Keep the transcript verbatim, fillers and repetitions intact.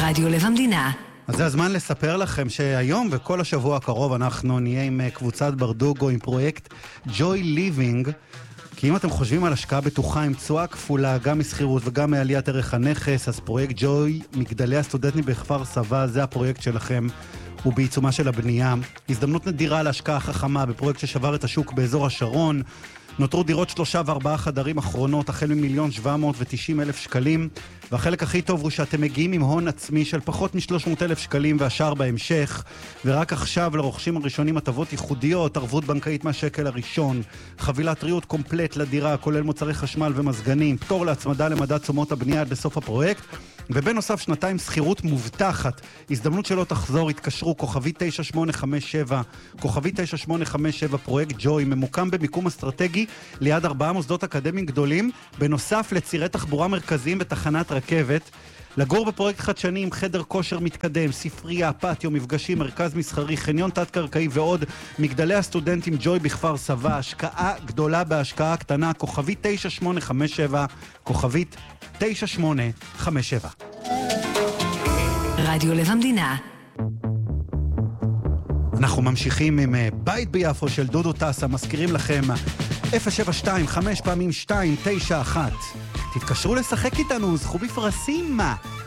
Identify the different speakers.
Speaker 1: רדיו לב המדינה.
Speaker 2: אז זה הזמן לספר לכם שהיום וכל השבוע הקרוב אנחנו נהיה עם קבוצת ברדוגו עם פרויקט Joy Living, כי אם אתם חושבים על השקעה בטוחה עם תשואה כפולה, גם מסחירות וגם מעליית ערך הנכס, אז פרויקט Joy, מגדלי הסטודנטים בכפר סבא, זה הפרויקט שלכם. הוא בעיצומה של הבנייה. הזדמנות נדירה להשקעה חכמה בפרויקט ששבר את השוק באזור השרון. נותרו דירות שלושה וארבעה חדרים אחרונות, החל ממיליון שבע מאות ותשעים אלף שקלים. והחלק הכי טוב הוא שאתם מגיעים עם הון עצמי של פחות מ-שלוש מאות אלף שקלים והשאר בהמשך. ורק עכשיו לרוכשים הראשונים הטבות ייחודיות, ערבות בנקאית מהשקל הראשון, חבילת ריהוט קומפלט לדירה, כולל מוצרי חשמל ומזגנים, פטור להצמדה למדד תשומות הבנייה עד לסוף הפרויקט. ובנוסף שנתיים שכירות מובטחת. הזדמנות שלא תחזור, התקשרו כוכבי תשע שמונה חמש שבע, כוכבי תשע שמונה חמש שבע, פרויקט ג'וי, ממוקם במיקום אסטרטגי ליד ארבעה מוסדות אקדמיים גדולים, בנוסף לצירי תחבורה מרכזיים ותחנת רכבת. לגור בפרויקט חדשני עם חדר כושר מתקדם, ספרייה, פאטיו, מפגשים, מרכז מסחרי, חניון תת-קרקעי ועוד. מגדלי הסטודנטים ג'וי בכפר סבא, השקעה גדולה בהשקעה קטנה, כוכבי תשע שמונה חמש שבע, כוכבית תשע שמונה חמש שבע.
Speaker 1: רדיו לב המדינה.
Speaker 2: אנחנו ממשיכים עם בית ביפו של דודו טסה, מזכירים לכם אפס שבע שתיים חמש פעמים שתיים תשע אחת. תתקשרו לשחק איתנו, זכו בפרסים.